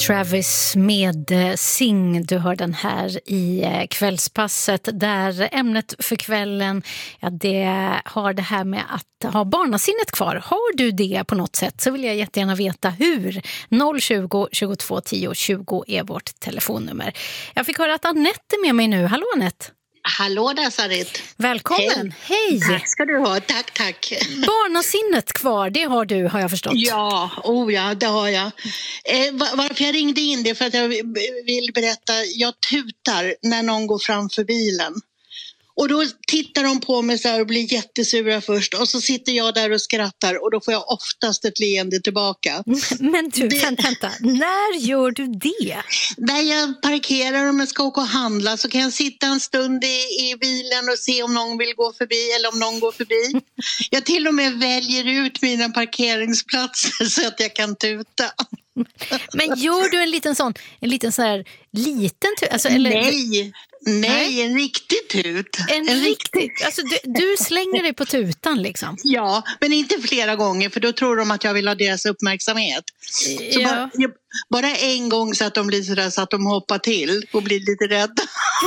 Travis med Sing, du hör den här i kvällspasset där ämnet för kvällen, ja, det har det här med att ha barnasinnet kvar. Har du det på något sätt så vill jag jättegärna veta hur. 020 22 10 20 är vårt telefonnummer. Jag fick höra att Anette är med mig nu. Hallå Anette! Hallå där Sarit. Välkommen, hej! Tack ska du ha, tack. Barnasinnet kvar, det har du, har jag förstått. Ja, det har jag. Varför jag ringde in det för att jag vill berätta, jag tutar när någon går framför bilen. Och då tittar de på mig så här och blir jättesura först. Och så sitter jag där och skrattar och då får jag oftast ett leende tillbaka. Men du, vänta. När gör du det? När jag parkerar och jag ska åka och handla så kan jag sitta en stund i bilen och se om någon vill gå förbi eller om någon går förbi. Jag till och med väljer ut mina parkeringsplatser så att jag kan tuta. Men gör du en liten sån här liten tut? Alltså, eller... Nej, en riktig tut. En riktig? Alltså du slänger dig på tutan liksom? Ja, men inte flera gånger för då tror de att jag vill ha deras uppmärksamhet. Så ja. bara en gång så att de blir sådär så att de hoppar till och blir lite rädda.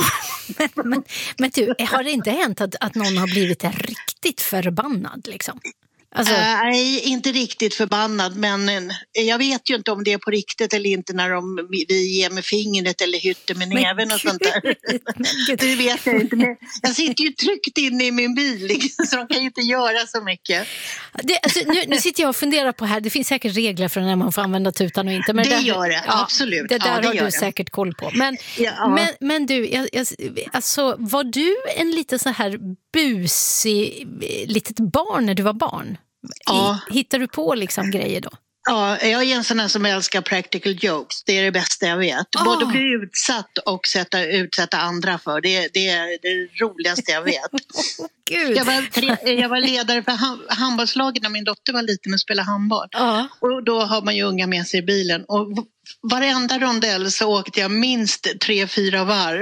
men du, har det inte hänt att någon har blivit riktigt förbannad liksom? Alltså... Nej, inte riktigt förbannad, men jag vet ju inte om det är på riktigt eller inte när vi ger med fingret eller hytter med näven och sånt där. Det vet jag inte. Men jag sitter ju tryckt inne i min bil liksom, så de kan ju inte göra så mycket. Nu sitter jag och funderar på här, det finns säkert regler för när man får använda tutan och inte. Men det gör det, absolut. Det där har du säkert koll på. Men du, alltså, var du en lite så här busig litet barn när du var barn? Ja. Hittar du på liksom grejer då? Ja, jag är en sån här som älskar practical jokes. Det är det bästa jag vet. Både bli utsatt och utsätta andra för. Det är det roligaste jag vet. Gud. Jag var ledare för handbollslaget när min dotter var liten och spelade handboll. Och då har man ju unga med sig i bilen. Och varenda rondell så åkte jag minst 3-4 varv.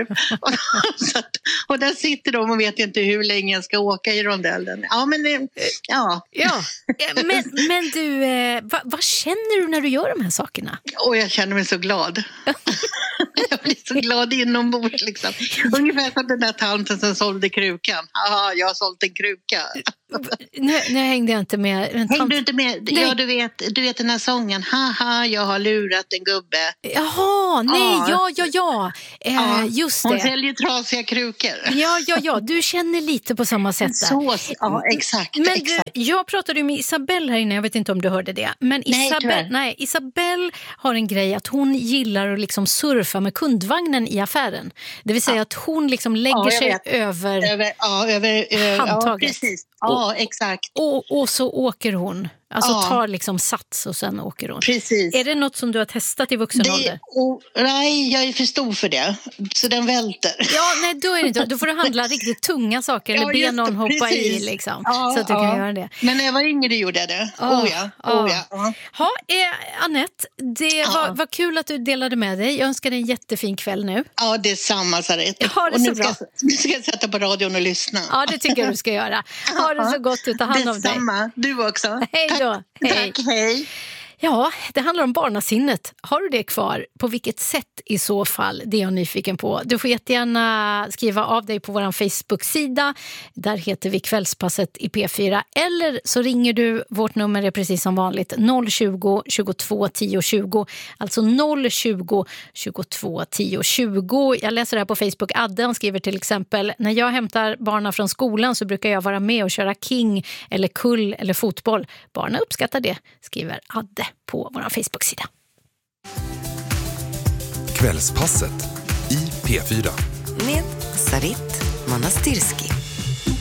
Och där sitter de och vet inte hur länge jag ska åka i rondellen. Men du, vad känner du när du gör de här sakerna? Och jag känner mig så glad. Jag blir så glad inombords liksom. Ungefär som den där tanten som sålde krukan. Aha, jag har sålt en kruka. Nu hängde jag inte med. Hängde du inte med? Nej. Ja, du vet den här sången. Haha, jag har lurat en gubbe. Jaha, nej, ja. Just det. Hon säljer trasiga krukor. Ja, du känner lite på samma sätt där. Så, ja, exakt. Men jag pratade ju med Isabelle här inne, jag vet inte om du hörde det. Men Isabelle har en grej att hon gillar att liksom surfa med kundvagnen i affären. Det vill säga att hon liksom lägger sig över handtaget. Precis. Ja, exakt. Och så åker hon. Alltså tar liksom sats och sen åker hon. Precis. Är det något som du har testat i vuxen ålder? Nej, jag är för stor för det. Så den välter. Ja, nej, då är det inte. Då får du handla riktigt tunga saker. Eller be någon hoppa i liksom. Så att du kan göra det. Men när jag var yngre gjorde jag det. Anette, det var kul att du delade med dig. Jag önskar dig en jättefin kväll nu. Ja, det är samma, Sarit. Ha det så bra. Nu ska jag sätta på radion och lyssna. Ja, det tycker jag du ska göra. Ha det så gott, ta hand om dig. Detsamma, du också. Hej då. Tack, hej. Ja, det handlar om barnasinnet. Har du det kvar? På vilket sätt i så fall? Det är jag nyfiken på. Du får jättegärna skriva av dig på vår Facebook-sida. Där heter vi Kvällspasset i P4. Eller så ringer du. Vårt nummer är precis som vanligt 020 22 10 20. Alltså 020 22 10 20. Jag läser det här på Facebook. Adden skriver till exempel: när jag hämtar barnen från skolan så brukar jag vara med och köra king eller kull eller fotboll. Barnen uppskattar det, skriver Adde på vår Facebook-sida. Kvällspasset i P4 med Sarit Manastirski.